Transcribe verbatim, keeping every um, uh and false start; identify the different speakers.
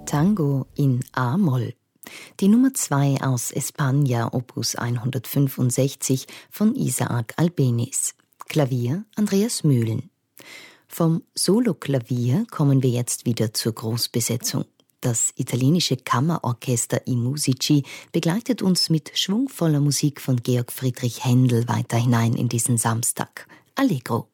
Speaker 1: Tango in A-Moll. Die Nummer zwei aus España, Opus hundertfünfundsechzig von Isaac Albéniz. Klavier Andreas Mühlen. Vom Soloklavier kommen wir jetzt wieder zur Großbesetzung. Das italienische Kammerorchester I Musici begleitet uns mit schwungvoller Musik von Georg Friedrich Händel weiter hinein in diesen Samstag. Allegro.